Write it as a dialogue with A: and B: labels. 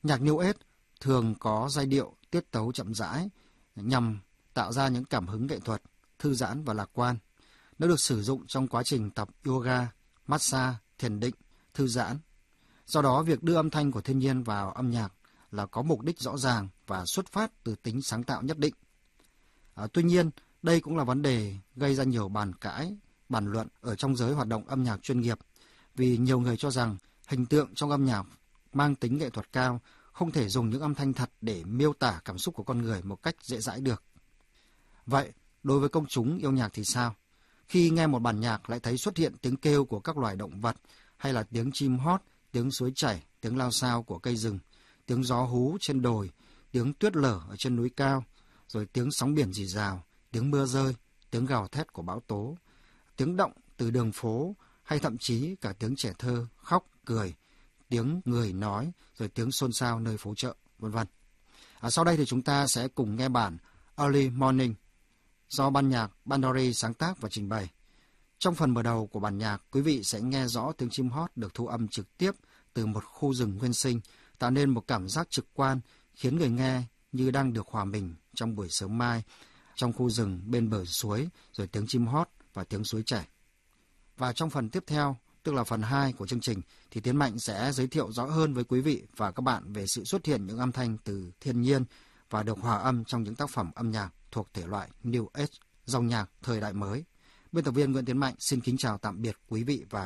A: Nhạc New Age thường có giai điệu, tiết tấu chậm rãi nhằm tạo ra những cảm hứng nghệ thuật, thư giãn và lạc quan. Nó được sử dụng trong quá trình tập yoga, massage, thiền định, thư giãn. Do đó, việc đưa âm thanh của thiên nhiên vào âm nhạc là có mục đích rõ ràng và xuất phát từ tính sáng tạo nhất định. Tuy nhiên, đây cũng là vấn đề gây ra nhiều bàn cãi, bàn luận ở trong giới hoạt động âm nhạc chuyên nghiệp, vì nhiều người cho rằng hình tượng trong âm nhạc mang tính nghệ thuật cao, không thể dùng những âm thanh thật để miêu tả cảm xúc của con người một cách dễ dãi được. Vậy, đối với công chúng yêu nhạc thì sao? Khi nghe một bản nhạc lại thấy xuất hiện tiếng kêu của các loài động vật, hay là tiếng chim hót, tiếng suối chảy, tiếng lao xao của cây rừng, tiếng gió hú trên đồi, tiếng tuyết lở ở trên núi cao, rồi tiếng sóng biển rì rào, tiếng mưa rơi, tiếng gào thét của bão tố, tiếng động từ đường phố, hay thậm chí cả tiếng trẻ thơ khóc, cười, tiếng người nói, rồi tiếng xôn xao nơi phố chợ, vân vân. Sau đây thì chúng ta sẽ cùng nghe bản Early Morning do ban nhạc Bandori sáng tác và trình bày. Trong phần mở đầu của bản nhạc, quý vị sẽ nghe rõ tiếng chim hót được thu âm trực tiếp từ một khu rừng nguyên sinh, tạo nên một cảm giác trực quan khiến người nghe như đang được hòa mình trong buổi sớm mai trong khu rừng bên bờ suối, rồi tiếng chim hót và tiếng suối chảy. Và trong phần tiếp theo, tức là phần 2 của chương trình, thì Tiến Mạnh sẽ giới thiệu rõ hơn với quý vị và các bạn về sự xuất hiện những âm thanh từ thiên nhiên và được hòa âm trong những tác phẩm âm nhạc thuộc thể loại New Age, dòng nhạc thời đại mới. Biên tập viên Nguyễn Tiến Mạnh xin kính chào tạm biệt quý vị và